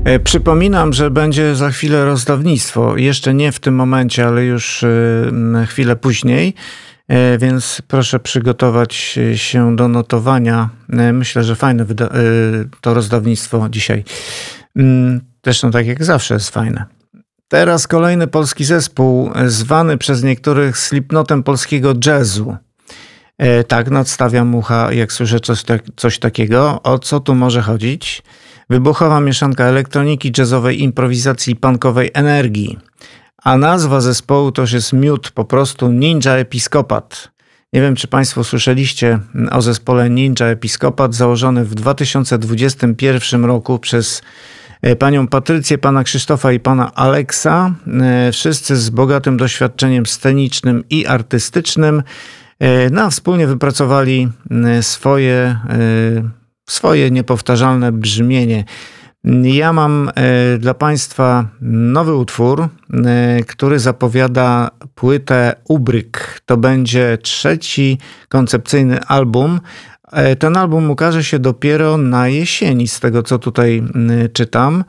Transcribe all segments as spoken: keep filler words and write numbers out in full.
E, Przypominam, że będzie za chwilę rozdawnictwo. Jeszcze nie w tym momencie, ale już e, chwilę później. E, Więc proszę przygotować się do notowania. E, Myślę, że fajne wyda- e, to rozdawnictwo dzisiaj. Mm, Zresztą tak jak zawsze jest fajne. Teraz kolejny polski zespół, zwany przez niektórych Slipknotem polskiego jazzu. E, Tak, nadstawiam ucha, jak słyszę coś, tak, coś takiego. O co tu może chodzić? Wybuchowa mieszanka elektroniki, jazzowej improwizacji i punkowej energii. A nazwa zespołu to już jest miód, po prostu Ninja Episkopat. Nie wiem, czy Państwo słyszeliście o zespole Ninja Episkopat, założony w dwa tysiące dwudziestym pierwszym roku przez panią Patrycję, pana Krzysztofa i pana Aleksa. Wszyscy z bogatym doświadczeniem scenicznym i artystycznym. No, a wspólnie wypracowali swoje, swoje niepowtarzalne brzmienie. Ja mam dla Państwa nowy utwór, który zapowiada płytę Ubryk. To będzie trzeci koncepcyjny album. Ten album ukaże się dopiero na jesieni, z tego co tutaj czytam.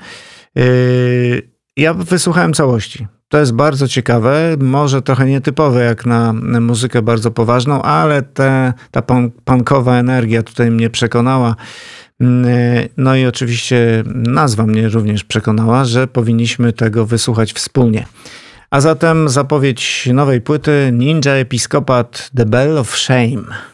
Ja wysłuchałem całości. To jest bardzo ciekawe, może trochę nietypowe jak na muzykę bardzo poważną, ale te, ta punkowa energia tutaj mnie przekonała. No i oczywiście nazwa mnie również przekonała, że powinniśmy tego wysłuchać wspólnie. A zatem zapowiedź nowej płyty Ninja Episkopat The Bell of Shame.